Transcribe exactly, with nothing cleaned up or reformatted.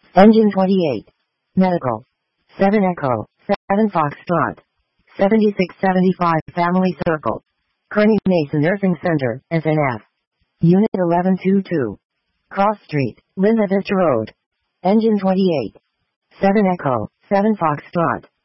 Engine twenty-eight. Medical. seven Echo, seven Foxtrot. seventy-six seventy-five Family Circle. Kearny Mason Nursing Center, S N F. Unit eleven twenty-two. Cross Street, Linda Vista Road. Engine twenty-eight. seven Echo, seven Foxtrot.